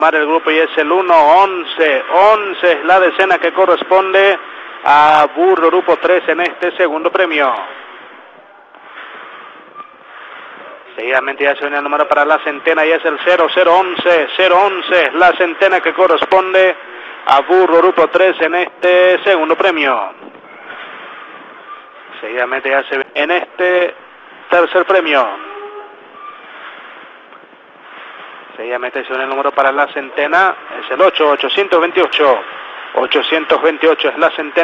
El grupo y es el 1-11. 11 es la decena que corresponde a Burro Grupo 3 en este segundo premio. Seguidamente ya se viene el número para la centena y es el 0011. 011 es la centena que corresponde a Burro Grupo 3 en este segundo premio. Seguidamente ya se viene en este tercer premio. Seguidamente se viene el número para la centena, es el 8, 828. 828 es la centena.